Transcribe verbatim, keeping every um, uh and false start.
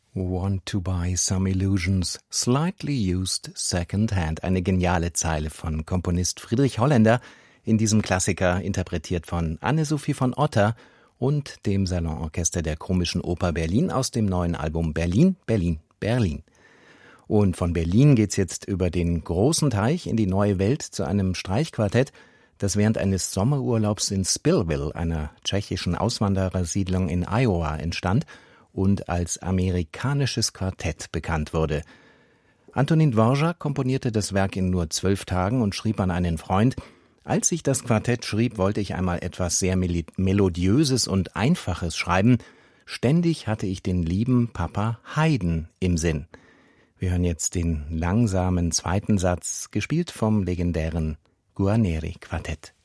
Want to buy some illusions, slightly used second hand. Eine geniale Zeile von Komponist Friedrich Holländer, in diesem Klassiker interpretiert von Anne-Sophie von Otter und dem Salonorchester der Komischen Oper Berlin aus dem neuen Album Berlin, Berlin, Berlin. Und von Berlin geht's jetzt über den großen Teich in die neue Welt zu einem Streichquartett, das während eines Sommerurlaubs in Spillville, einer tschechischen Auswanderersiedlung in Iowa, entstand und als amerikanisches Quartett bekannt wurde. Antonín Dvořák komponierte das Werk in nur zwölf Tagen und schrieb an einen Freund: Als ich das Quartett schrieb, wollte ich einmal etwas sehr Melodiöses und Einfaches schreiben. Ständig hatte ich den lieben Papa Haydn im Sinn. Wir hören jetzt den langsamen zweiten Satz, gespielt vom legendären Guarneri-Quartett.